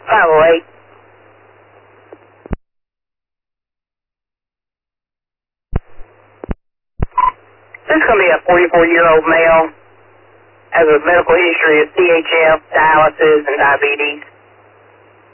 508. This is going to be a 44-year-old male. Has a medical history of CHF, dialysis, and diabetes.